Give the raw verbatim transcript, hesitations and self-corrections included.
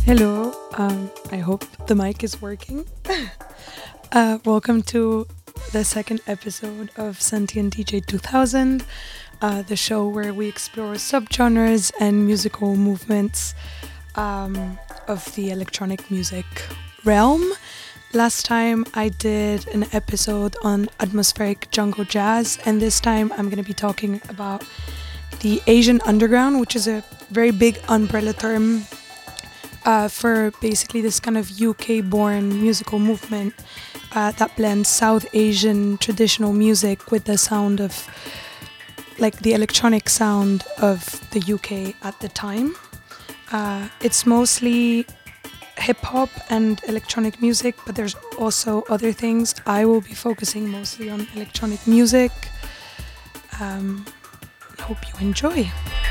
Hello, um, I hope the mic is working. uh, welcome to the second episode of Sentient D J two thousand, uh, the show where we explore subgenres and musical movements um, of the electronic music realm. Last time I did an episode on atmospheric jungle jazz, and this time I'm going to be talking about the Asian underground, which is a very big umbrella term uh, for basically this kind of U K-born musical movement uh, that blends South Asian traditional music with the sound of, like, the electronic sound of the U K at the time. Uh, it's mostly hip-hop and electronic music, but there's also other things. I will be focusing mostly on electronic music. Um, hope you enjoy.